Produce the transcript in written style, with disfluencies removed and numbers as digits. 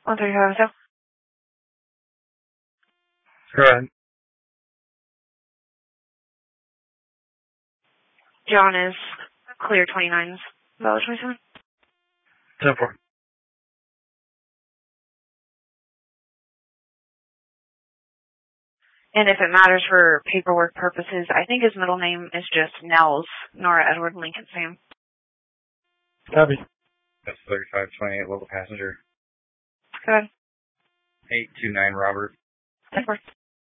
135, so. Go ahead. John is clear 29s. Valid 27. 10-4. And if it matters for paperwork purposes, I think his middle name is just Nels, Nora Edward Lincoln Sam. Copy. That's 3528 local passenger. Go ahead. 829 Robert. 10-4.